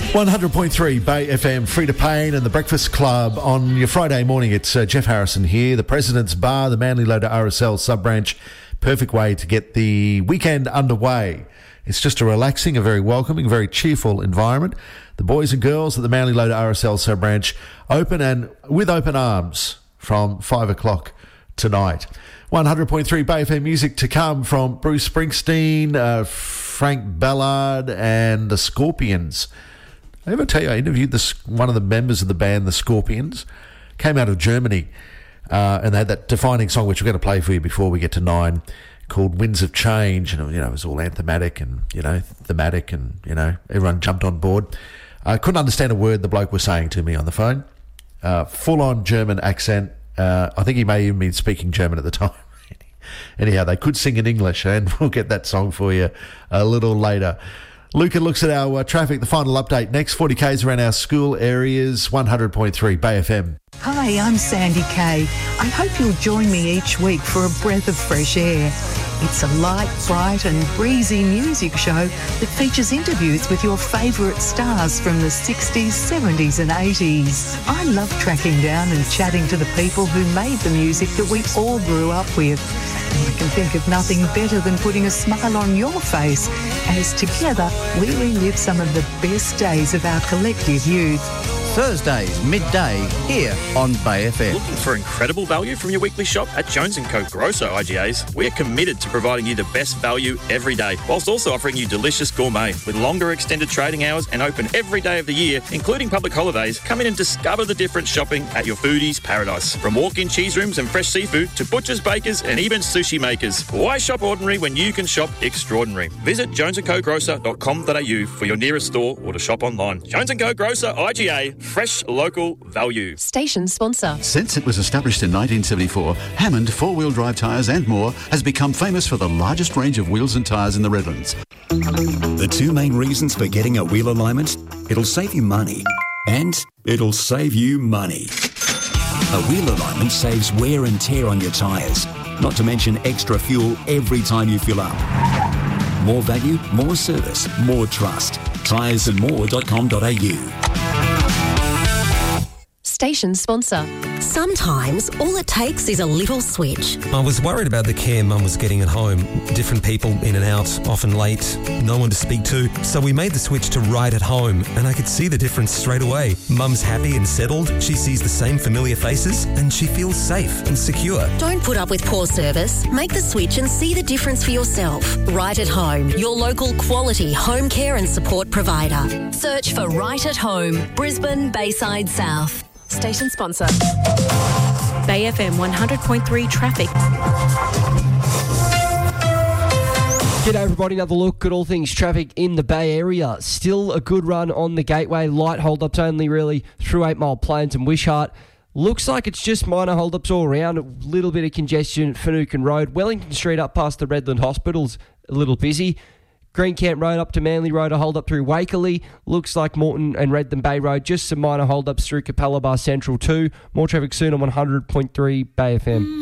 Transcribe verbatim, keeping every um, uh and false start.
one hundred point three Bay F M, Free to Pain and the Breakfast Club on your Friday morning. It's uh, Jeff Harrison here, the President's Bar, the Manly Loader R S L sub-branch. Perfect way to get the weekend underway. It's just a relaxing, a very welcoming, very cheerful environment. The boys and girls at the Manly Loader R S L sub-branch open and with open arms from five o'clock tonight. one hundred point three Bay F M music to come from Bruce Springsteen, uh, Frank Ballard and the Scorpions. I ever tell you, I interviewed this, one of the members of the band, the Scorpions, came out of Germany, uh, and they had that defining song, which we're going to play for you before we get to nine, called Winds of Change. And, you know, it was all anthematic and, you know, thematic and, you know, everyone jumped on board. I couldn't understand a word the bloke was saying to me on the phone. Uh, full-on German accent. Uh, I think he may even be speaking German at the time. Anyhow, they could sing in English, and we'll get that song for you a little later. Luca looks at our uh, traffic, the final update next. forty kays around our school areas, one hundred point three Bay F M. Hi, I'm Sandy Kay. I hope you'll join me each week for a breath of fresh air. It's a light, bright and breezy music show that features interviews with your favourite stars from the sixties, seventies and eighties. I love tracking down and chatting to the people who made the music that we all grew up with. And I can think of nothing better than putting a smile on your face as together we relive some of the best days of our collective youth. Thursdays, midday, here on Bay F M. Looking for incredible value from your weekly shop? At Jones and Co Grosso I G As, we are committed to providing you the best value every day, whilst also offering you delicious gourmet. With longer extended trading hours and open every day of the year, including public holidays, come in and discover the difference shopping at your foodie's paradise. From walk-in cheese rooms and fresh seafood to butchers, bakers and even sushi makers. Why shop ordinary when you can shop extraordinary? Visit jones and co grocer dot com dot a u for your nearest store or to shop online. Jones and Co Grocer I G A. Fresh local value. Station sponsor. Since it was established in nineteen seventy-four, Hammond four-wheel drive tyres and more has become famous for the largest range of wheels and tyres in the Redlands. The two main reasons for getting a wheel alignment: it'll save you money and it'll save you money. A wheel alignment saves wear and tear on your tyres, not to mention extra fuel every time you fill up. More value, more service, more trust. tyres and more dot com dot a u. Station sponsor. Sometimes all it takes is a little switch. I was worried about the care Mum was getting at home. Different people in and out, often late, no one to speak to. So we made the switch to Right at Home, and I could see the difference straight away. Mum's happy and settled, she sees the same familiar faces, and she feels safe and secure. Don't put up with poor service. Make the switch and see the difference for yourself. Right at Home, your local quality home care and support provider. Search for Right at Home, Brisbane, Bayside South. Station sponsor. Bay F M one hundred point three traffic. G'day everybody, another look at all things traffic in the Bay Area. Still a good run on the Gateway. Light hold-ups only really through eight Mile Plains and Wishart. Looks like it's just minor hold-ups all around. A little bit of congestion at Finucane Road. Wellington Street up past the Redland Hospital's a little busy. Greencamp Road up to Manly Road, a hold-up through Wakerley. Looks like Moreton and Redland Bay Road, just some minor hold-ups through Capella Bar Central too. More traffic soon on one hundred point three Bay F M.